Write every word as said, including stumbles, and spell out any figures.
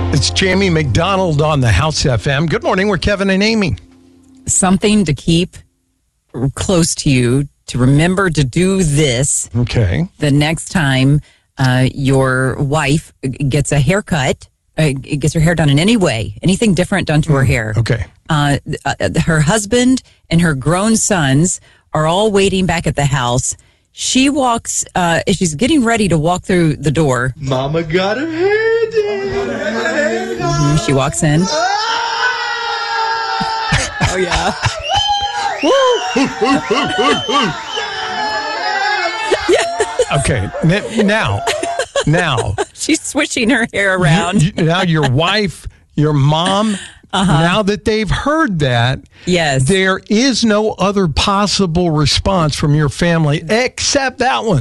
It's Jamie McDonald on the House F M. Good morning. We're Kevin and Amy. Something to keep close to you, to remember to do this Okay. the next time uh, your wife gets a haircut, uh, gets her hair done in any way, anything different done to her hair. Okay. Uh, uh, her husband and her grown sons are all waiting back at the house. She walks, uh, she's getting ready to walk through the door. Mama got her hair done. Mhm, She walks in. Oh, yeah. Okay. N- Now, now, She's switching her hair around. you- now your wife, your mom, now that they've heard that, Yes. there is no other possible response from your family except that one.